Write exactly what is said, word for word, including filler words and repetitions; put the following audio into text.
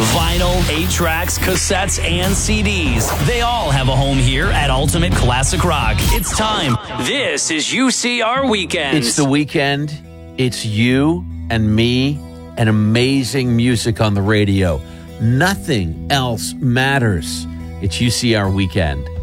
Vinyl, eight tracks, cassettes, and C Ds. They all have a home here at Ultimate Classic Rock. It's time. This is U C R Weekends. It's the weekend. It's you and me and amazing music on the radio. Nothing else matters. It's U C R Weekend.